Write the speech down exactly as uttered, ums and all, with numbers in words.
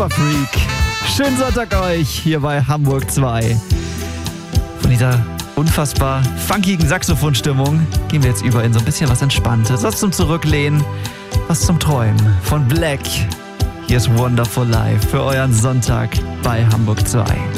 Freak. Schönen Sonntag euch hier bei Hamburg zwei. Von dieser unfassbar funkigen Saxophonstimmung gehen wir jetzt über in so ein bisschen was Entspanntes. Was zum Zurücklehnen, was zum Träumen. Von Black. Hier ist Wonderful Life für euren Sonntag bei Hamburg zwei.